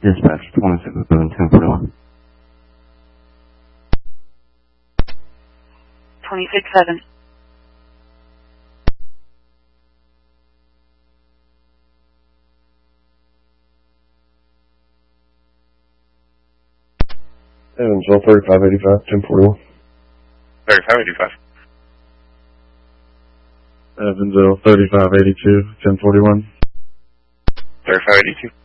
Dispatch 26 Boone 1041. 26-7. Evansville 3585 1041. 3585. Evansville 3582 1041. 3582.